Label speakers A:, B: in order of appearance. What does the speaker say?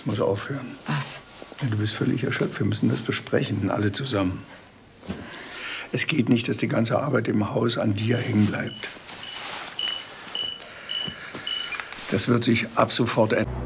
A: Das muss aufhören.
B: Was?
A: Ja, du bist völlig erschöpft. Wir müssen das besprechen, alle zusammen. Es geht nicht, dass die ganze Arbeit im Haus an dir hängen bleibt. Das wird sich ab sofort ändern.